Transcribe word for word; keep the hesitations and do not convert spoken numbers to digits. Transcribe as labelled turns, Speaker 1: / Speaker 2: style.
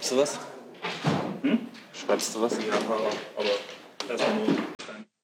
Speaker 1: Schreibst du was?
Speaker 2: Hm?
Speaker 1: Schreibst du was?
Speaker 2: Ja, aber erstmal nur.